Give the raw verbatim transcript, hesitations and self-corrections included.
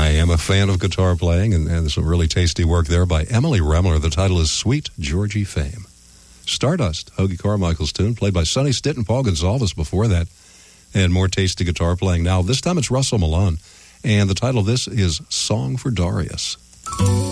I am a fan of guitar playing, and, and some really tasty work there by Emily Remler. The title is Sweet Georgie Fame. Stardust, Hoagie Carmichael's tune, played by Sonny Stitt and Paul Gonsalves before that. And more tasty guitar playing now. This time it's Russell Milan. And the title of this is Song for Darius.